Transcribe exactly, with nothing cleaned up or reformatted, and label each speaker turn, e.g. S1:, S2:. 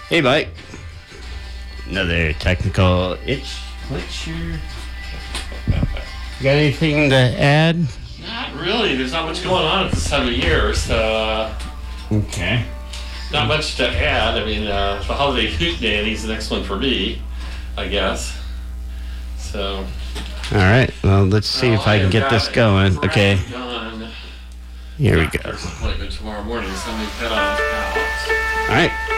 S1: Hey, Mike. Another technical itch glitch here. You got anything to add?
S2: Not really. There's not much going on at this time of year, so uh,
S1: Okay.
S2: not much to add. I mean, uh, the holiday hootenanny is the next one for me, I guess. So.
S1: All right. Well, let's see
S2: well,
S1: if I can
S2: have
S1: get
S2: got
S1: this
S2: a
S1: going. Okay.
S2: Done.
S1: Here we go.
S2: Doctor's appointment tomorrow morning, so I'm gonna head on out.
S1: All right.